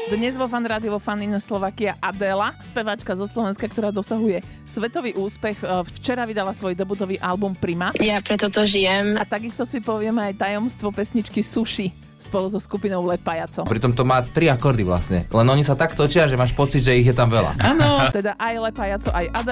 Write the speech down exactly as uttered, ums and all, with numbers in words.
Dnes vo Fan Rádiu vo Fan in Slovakia Adela, speváčka zo Slovenska, ktorá dosahuje svetový úspech. Včera vydala svoj debutový album Prima. Ja preto to žijem. A takisto si povieme aj tajomstvo pesničky Sushi spolu so skupinou Le Pajaco. Pritom to má tri akordy vlastne. Len oni sa tak točia, že máš pocit, že ich je tam veľa. Áno, teda aj Le Pajaco, aj Adela.